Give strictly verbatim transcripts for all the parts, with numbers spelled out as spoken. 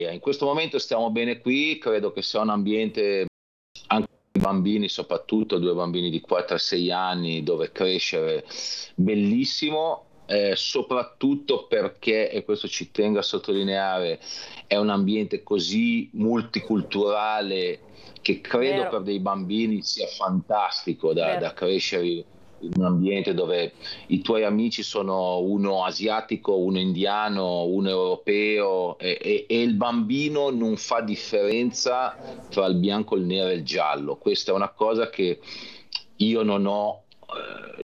In questo momento stiamo bene qui, credo che sia un ambiente anche per i bambini, soprattutto due bambini di quattro sei anni, dove crescere bellissimo, eh, soprattutto perché, e questo ci tengo a sottolineare, è un ambiente così multiculturale che credo Vero. per dei bambini sia fantastico da, Vero. da crescere in un ambiente dove i tuoi amici sono uno asiatico, uno indiano, uno europeo e, e- e il bambino non fa differenza tra il bianco, il nero e il giallo. Questa è una cosa che io non ho eh,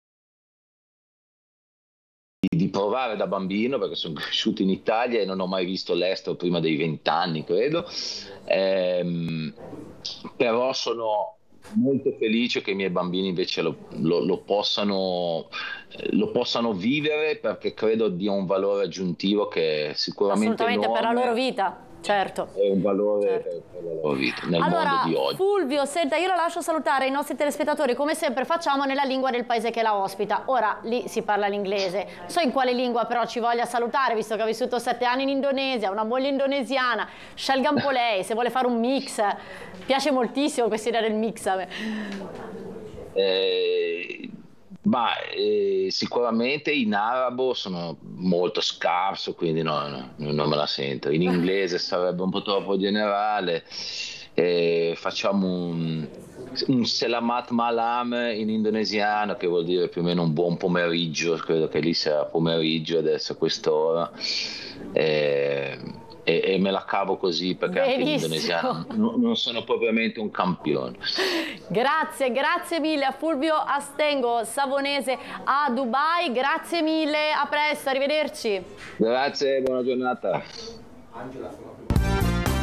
di provare da bambino, perché sono cresciuto in Italia e non ho mai visto l'estero prima dei vent'anni, credo. Ehm, Però sono molto felice che i miei bambini invece lo, lo- lo possano, eh, lo possano vivere, perché credo dia un valore aggiuntivo che è sicuramente Assolutamente, per la loro enorme, vita, certo. è un valore Certo. per, per la loro vita nel mondo Allora, di oggi. Fulvio, senta, io la lascio salutare i nostri telespettatori, come sempre facciamo nella lingua del paese che la ospita. Ora, lì si parla l'inglese. Non so in quale lingua però ci voglia salutare, visto che ha vissuto sette anni in Indonesia, una moglie indonesiana. Scelga un po' lei, se vuole fare un mix. Piace moltissimo questa idea del mix a me. Eh, ma eh, sicuramente in arabo sono molto scarso, quindi no, no, non me la sento. In inglese sarebbe un po' troppo generale. Eh, facciamo un, un selamat malam in indonesiano, che vuol dire più o meno un buon pomeriggio, credo che lì sia pomeriggio adesso a quest'ora. Eh, e, e me la cavo così, perché anche in Benissimo. indonesiano non, non sono propriamente un campione. Grazie, grazie mille a Fulvio Astengo, Savonese a Dubai. Grazie mille, a presto, arrivederci. Grazie, buona giornata.